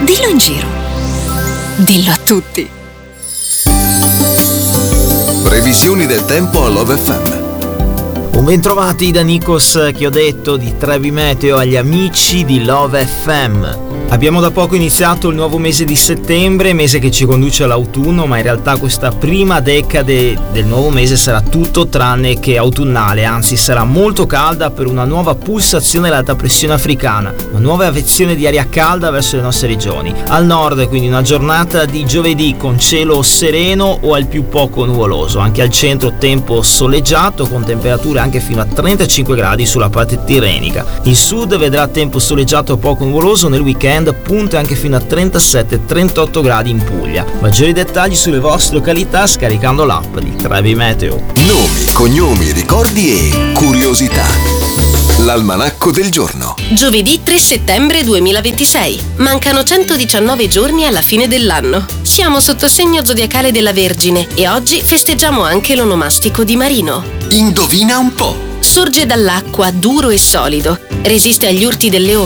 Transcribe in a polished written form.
Dillo in giro. Dillo a tutti. Previsioni del tempo a Love FM. Un bentrovati da Nikos Chiodato di Trevi Meteo agli amici di Love FM. Abbiamo da poco iniziato il nuovo mese di settembre, mese che ci conduce all'autunno, ma in realtà questa prima decade del nuovo mese sarà tutto tranne che autunnale, anzi sarà molto calda per una nuova pulsazione dell'alta pressione africana, una nuova avezione di aria calda verso le nostre regioni. Al nord quindi una giornata di giovedì con cielo sereno o al più poco nuvoloso, anche al centro tempo soleggiato con temperature anche fino a 35 gradi sulla parte tirrenica. Il sud vedrà tempo soleggiato o poco nuvoloso nel weekend, punte anche fino a 37-38 gradi in Puglia. Maggiori dettagli sulle vostre località scaricando l'app di Trevi Meteo. Nomi, cognomi, ricordi e curiosità. L'almanacco del giorno. Giovedì 3 settembre 2026. Mancano 119 giorni alla fine dell'anno. Siamo sotto segno zodiacale della Vergine e oggi festeggiamo anche l'onomastico di Marino. Indovina un po'. Sorge dall'acqua, duro e solido. Resiste agli urti delle onde.